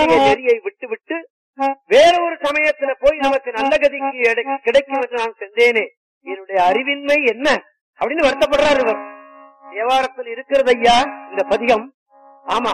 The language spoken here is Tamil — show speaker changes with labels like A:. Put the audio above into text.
A: நெறியை விட்டு விட்டு வேற ஒரு சமயத்துல போய் நமக்கு நல்ல கதிக்கு கிடைக்கும் என்று நான் சென்றேனே, என்னுடைய அறிவின்மை என்ன அப்படின்னு வருத்தப்படுறாரு இவர். தேவாரத்தில் இருக்கிறது ஐயா இந்த பதிகம். ஆமா,